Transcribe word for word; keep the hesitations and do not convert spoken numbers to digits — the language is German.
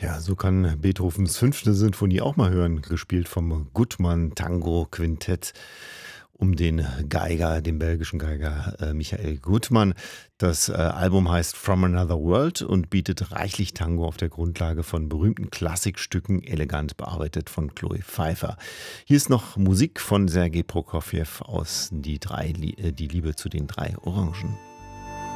Ja, so kann Beethovens fünfte Sinfonie auch mal hören, gespielt vom Gutmann Tango Quintett um den Geiger, den belgischen Geiger äh, Michael Gutmann. Das äh, Album heißt From Another World und bietet reichlich Tango auf der Grundlage von berühmten Klassikstücken, elegant bearbeitet von Chloe Pfeiffer. Hier ist noch Musik von Sergei Prokofjew aus Die, drei, Lie- äh, Die Liebe zu den drei Orangen.